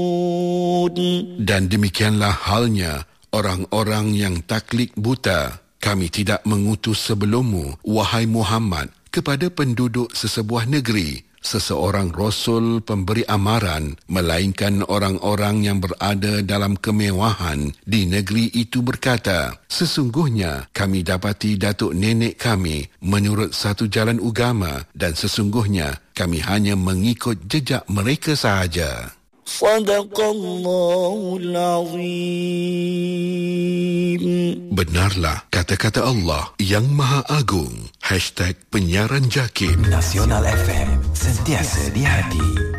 Dan demikianlah halnya orang-orang yang taklid buta. Kami tidak mengutus sebelummu, wahai Muhammad, kepada penduduk sesebuah negeri seseorang Rasul pemberi amaran, melainkan orang-orang yang berada dalam kemewahan di negeri itu berkata, sesungguhnya kami dapati datuk nenek kami menurut satu jalan agama dan sesungguhnya kami hanya mengikut jejak mereka sahaja. Sadaqallahul Azim. Benarlah kata-kata Allah yang Maha Agung. #penyiaran Jakim. Nasional FM, sentiasa di hati.